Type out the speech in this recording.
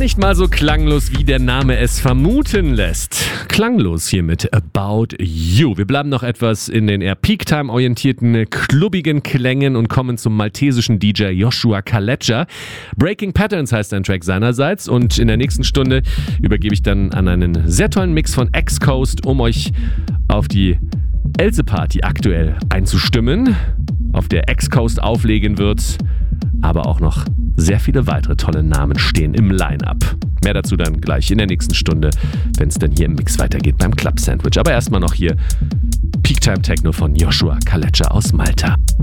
nicht mal so klanglos, wie der Name es vermuten lässt. Klanglos hier mit About You. Wir bleiben noch etwas in den eher Peak-Time-orientierten, klubbigen Klängen und kommen zum maltesischen DJ Joshua Kalecha. Breaking Patterns heißt ein Track seinerseits und in der nächsten Stunde übergebe ich dann an einen sehr tollen Mix von X-Coast, um euch auf die Else-Party aktuell einzustimmen, auf der X-Coast auflegen wird, aber auch noch sehr viele weitere tolle Namen stehen im Line-Up. Mehr dazu dann gleich in der nächsten Stunde, wenn es dann hier im Mix weitergeht beim Club Sandwich. Aber erstmal noch hier Peak Time Techno von Joshua Kalecha aus Malta.